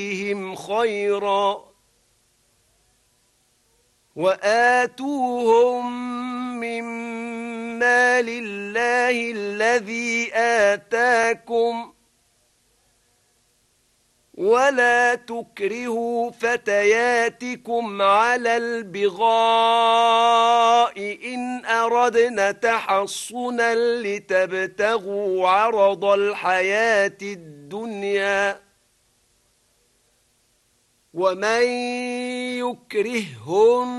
فيهم خيرا وآتوهم من مال الله الذي آتاكم ولا تكرهوا فتياتكم على البغاء إن أردنا تحصنا لتبتغوا عرض الحياة الدنيا ومن يكرههن